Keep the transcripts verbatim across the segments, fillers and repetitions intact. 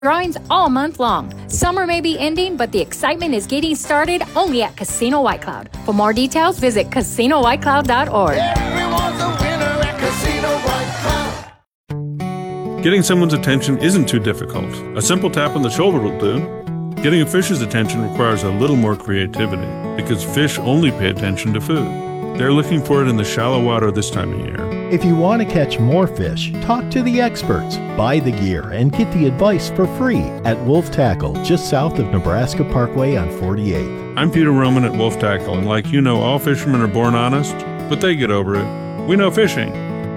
Drawings all month long. Summer may be ending, but the excitement is getting started only at Casino White Cloud. For more details, visit casino white cloud dot org. Everyone's a winner at Casino White Cloud. Getting someone's attention isn't too difficult. A simple tap on the shoulder will do. Getting a fish's attention requires a little more creativity, because fish only pay attention to food. They're looking for it in the shallow water this time of year. If you want to catch more fish, talk to the experts, buy the gear, and get the advice for free at Wolf Tackle, just south of Nebraska Parkway on forty-eighth. I'm Peter Roman at Wolf Tackle, and like you know, all fishermen are born honest, but they get over it. We know fishing.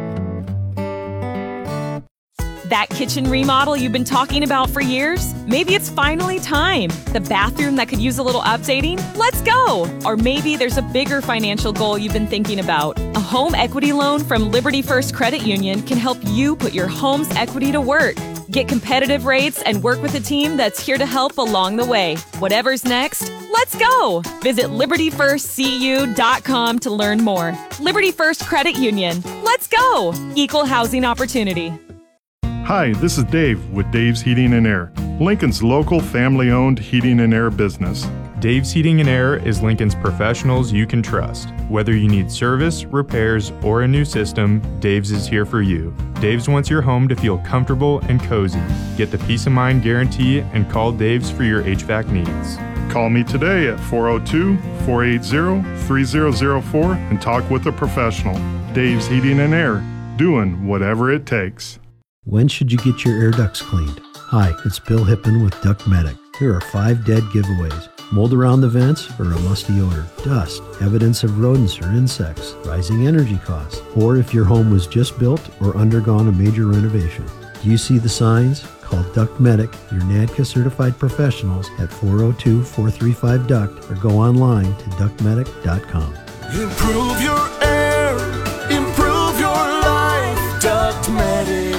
That kitchen remodel you've been talking about for years? Maybe it's finally time. The bathroom that could use a little updating? Let's go! Or maybe there's a bigger financial goal you've been thinking about. A home equity loan from Liberty First Credit Union can help you put your home's equity to work. Get competitive rates and work with a team that's here to help along the way. Whatever's next, let's go! Visit liberty first c u dot com to learn more. Liberty First Credit Union. Let's go! Equal housing opportunity. Hi, this is Dave with Dave's Heating and Air, Lincoln's local family-owned heating and air business. Dave's Heating and Air is Lincoln's professionals you can trust. Whether you need service, repairs, or a new system, Dave's is here for you. Dave's wants your home to feel comfortable and cozy. Get the peace of mind guarantee and call Dave's for your H V A C needs. Call me today at four oh two, four eight zero, three zero zero four and talk with a professional. Dave's Heating and Air, doing whatever it takes. When should you get your air ducts cleaned? Hi, it's Bill Hippen with Duct Medic. Here are five dead giveaways. Mold around the vents or a musty odor, dust, evidence of rodents or insects, rising energy costs, or if your home was just built or undergone a major renovation. Do you see the signs? Call Duct Medic, your NADCA certified professionals at four oh two, four three five, duct or go online to duct medic dot com. Improve your air, improve your life, Duct Medic.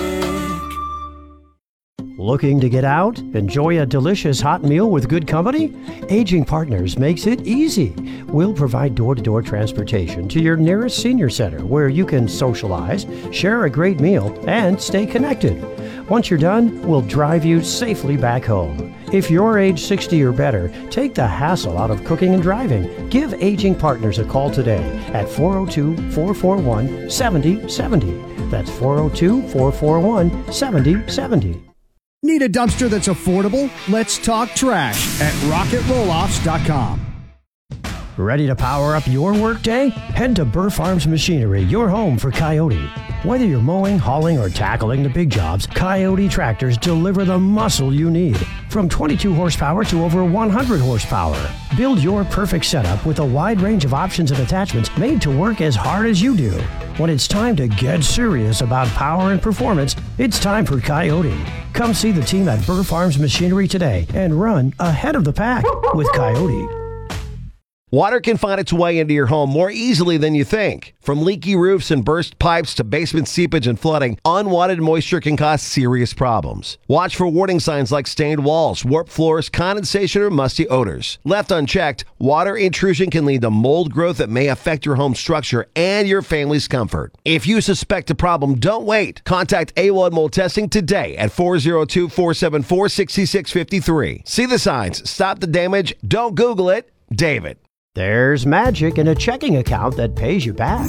Looking to get out? Enjoy a delicious hot meal with good company? Aging Partners makes it easy. We'll provide door-to-door transportation to your nearest senior center where you can socialize, share a great meal, and stay connected. Once you're done, we'll drive you safely back home. If you're age sixty or better, take the hassle out of cooking and driving. Give Aging Partners a call today at four oh two, four four one, seven oh seven oh. That's four oh two, four four one, seven oh seven oh. Need a dumpster that's affordable? Let's talk trash at rocket roll-offs dot com. Ready to power up your workday? Head to Burr Farms Machinery, your home for Coyote. Whether you're mowing, hauling, or tackling the big jobs, Coyote tractors deliver the muscle you need. From twenty-two horsepower to over one hundred horsepower. Build your perfect setup with a wide range of options and attachments made to work as hard as you do. When it's time to get serious about power and performance, it's time for Coyote. Come see the team at Burr Farms Machinery today and run ahead of the pack with Coyote. Water can find its way into your home more easily than you think. From leaky roofs and burst pipes to basement seepage and flooding, unwanted moisture can cause serious problems. Watch for warning signs like stained walls, warped floors, condensation, or musty odors. Left unchecked, water intrusion can lead to mold growth that may affect your home structure and your family's comfort. If you suspect a problem, don't wait. Contact A one Mold Testing today at four oh two, four seven four, six six five three. See the signs, stop the damage, don't Google it. David. There's magic in a checking account that pays you back.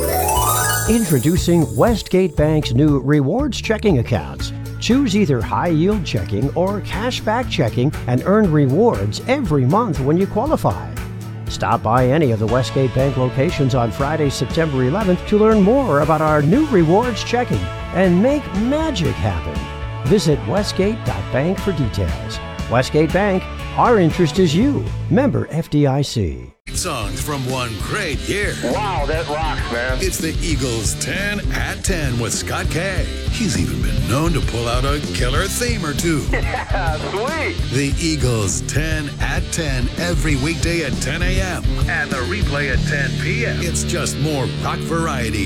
Introducing Westgate Bank's new rewards checking accounts. Choose either high-yield checking or cashback checking and earn rewards every month when you qualify. Stop by any of the Westgate Bank locations on Friday, September eleventh to learn more about our new rewards checking and make magic happen. Visit westgate dot bank for details. Westgate Bank, our interest is you. Member F D I C. Songs from one great year. Wow, that rocks, man. It's the Eagles ten at ten with Scott Kay. He's even been known to pull out a killer theme or two. Yeah, sweet. The Eagles ten at ten every weekday at ten a.m. and the replay at ten p.m. It's just more rock variety.